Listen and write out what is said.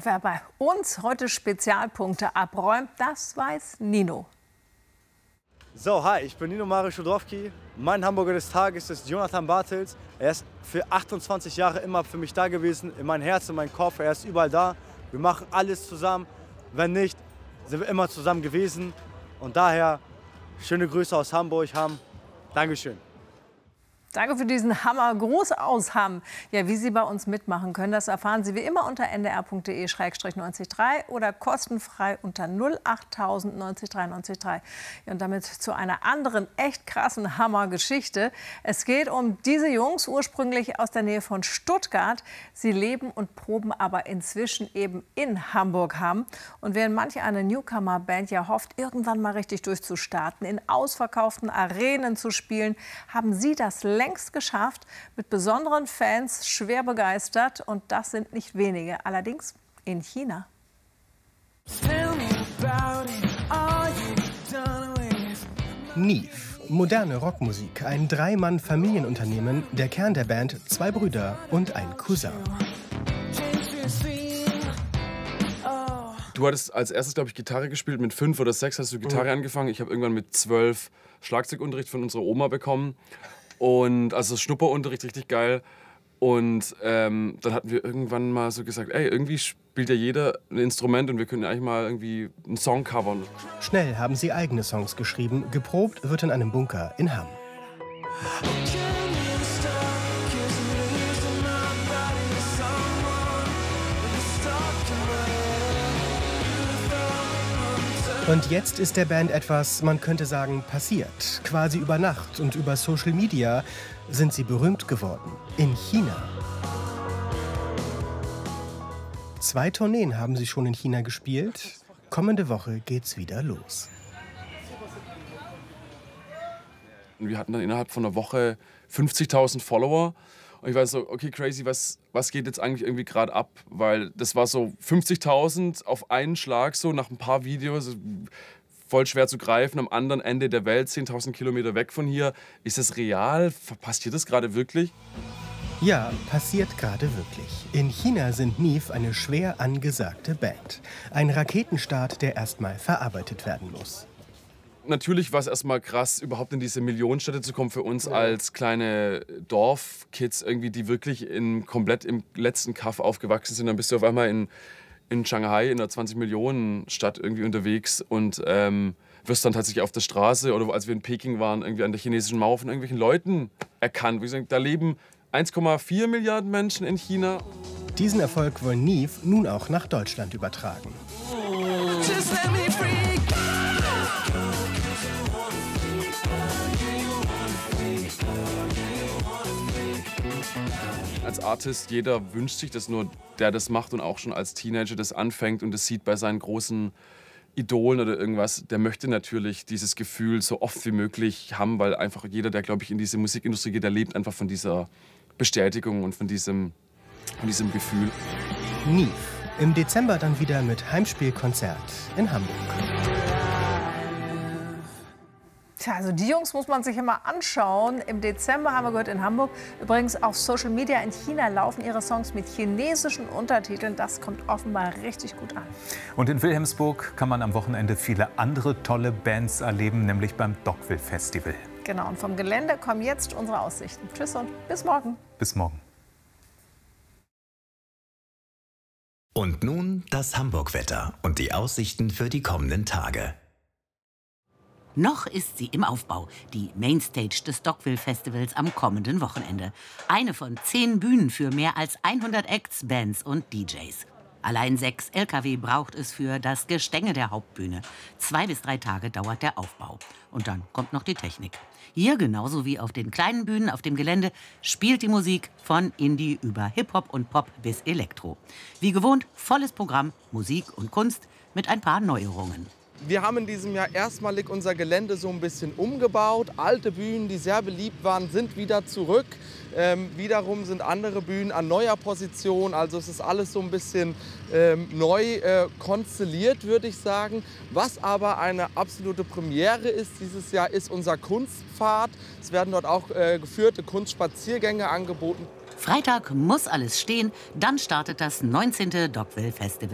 wer bei uns heute Spezialpunkte abräumt, das weiß Nino. So, hi, ich bin Nino Mariusz Schudrowski. Mein Hamburger des Tages ist Jonathan Bartels. Er ist für 28 Jahre immer für mich da gewesen, in mein Herz, in meinen Kopf. Er ist überall da. Wir machen alles zusammen. Wenn nicht, sind wir immer zusammen gewesen. Und daher schöne Grüße aus Hamburg, Hamm. Dankeschön. Danke für diesen Hammergruß aus Hamm. Ja, wie Sie bei uns mitmachen können, das erfahren Sie wie immer unter ndr.de/903 oder kostenfrei unter 08000 93 93 3. Und damit zu einer anderen, echt krassen Hammergeschichte. Es geht um diese Jungs, ursprünglich aus der Nähe von Stuttgart. Sie leben und proben aber inzwischen eben in Hamburg-Hamm. Und während manche eine Newcomer-Band ja hofft, irgendwann mal richtig durchzustarten, in ausverkauften Arenen zu spielen, haben sie das längst geschafft, mit besonderen Fans, schwer begeistert. Und das sind nicht wenige, allerdings in China. Neve, moderne Rockmusik, ein Dreimann-Familienunternehmen, der Kern der Band, 2 Brüder und ein Cousin. Du hattest als erstes, glaube ich, Gitarre gespielt. Mit 5 oder 6 hast du Gitarre angefangen. Ich habe irgendwann mit 12 Schlagzeugunterricht von unserer Oma bekommen. Und also Schnupperunterricht, richtig geil. Und dann hatten wir irgendwann mal so gesagt, ey, irgendwie spielt ja jeder ein Instrument und wir können eigentlich mal irgendwie einen Song covern. Schnell haben sie eigene Songs geschrieben. Geprobt wird in einem Bunker in Hamm. Und jetzt ist der Band etwas, man könnte sagen, passiert. Quasi über Nacht und über Social Media sind sie berühmt geworden. In China. 2 Tourneen haben sie schon in China gespielt. Kommende Woche geht's wieder los. Wir hatten dann innerhalb von einer Woche 50.000 Follower. Und ich war so, okay, crazy, was geht jetzt eigentlich irgendwie gerade ab? Weil das war so 50.000 auf einen Schlag, so nach ein paar Videos, voll schwer zu greifen, am anderen Ende der Welt, 10.000 Kilometer weg von hier. Ist das real? Passiert das gerade wirklich? Ja, passiert gerade wirklich. In China sind Neve eine schwer angesagte Band. Ein Raketenstart, der erstmal verarbeitet werden muss. Natürlich war es erstmal krass, überhaupt in diese Millionenstädte zu kommen für uns als kleine Dorfkids, irgendwie, die wirklich komplett im letzten Kaff aufgewachsen sind. Dann bist du auf einmal in Shanghai, in einer 20-Millionen-Stadt irgendwie unterwegs und wirst dann tatsächlich auf der Straße oder als wir in Peking waren, irgendwie an der chinesischen Mauer von irgendwelchen Leuten erkannt. Wie gesagt, da leben 1,4 Milliarden Menschen in China. Diesen Erfolg wollen Neve nun auch nach Deutschland übertragen. Als Artist, jeder wünscht sich das nur, der das macht und auch schon als Teenager das anfängt und das sieht bei seinen großen Idolen oder irgendwas, der möchte natürlich dieses Gefühl so oft wie möglich haben, weil einfach jeder, der, glaube ich, in diese Musikindustrie geht, der lebt einfach von dieser Bestätigung und von diesem Gefühl. Neve, im Dezember dann wieder mit Heimspielkonzert in Hamburg. Tja, also die Jungs muss man sich immer anschauen. Im Dezember haben wir gehört in Hamburg. Übrigens auf Social Media in China laufen ihre Songs mit chinesischen Untertiteln. Das kommt offenbar richtig gut an. Und in Wilhelmsburg kann man am Wochenende viele andere tolle Bands erleben, nämlich beim Dogville Festival. Genau, und vom Gelände kommen jetzt unsere Aussichten. Tschüss und bis morgen. Bis morgen. Und nun das Hamburg-Wetter und die Aussichten für die kommenden Tage. Noch ist sie im Aufbau, die Mainstage des Dogville Festivals am kommenden Wochenende. Eine von 10 Bühnen für mehr als 100 Acts, Bands und DJs. Allein 6 LKW braucht es für das Gestänge der Hauptbühne. 2 bis 3 Tage dauert der Aufbau. Und dann kommt noch die Technik. Hier, genauso wie auf den kleinen Bühnen auf dem Gelände, spielt die Musik von Indie über Hip-Hop und Pop bis Elektro. Wie gewohnt, volles Programm, Musik und Kunst mit ein paar Neuerungen. Wir haben in diesem Jahr erstmalig unser Gelände so ein bisschen umgebaut. Alte Bühnen, die sehr beliebt waren, sind wieder zurück. Wiederum sind andere Bühnen an neuer Position. Also es ist alles so ein bisschen neu konstelliert, würde ich sagen. Was aber eine absolute Premiere ist dieses Jahr, ist unser Kunstpfad. Es werden dort auch geführte Kunstspaziergänge angeboten. Freitag muss alles stehen, dann startet das 19. Dogville Festival.